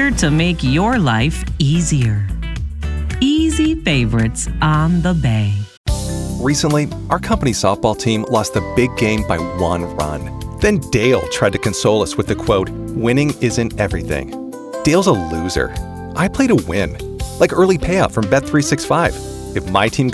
here to make your life easier. Easy Favorites on the Bay. Recently, our company softball team lost the big game by 1 run. Then Dale tried to console us with the quote, "Winning isn't everything." Dale's a loser. I play to win, like early payout from Bet365. If my team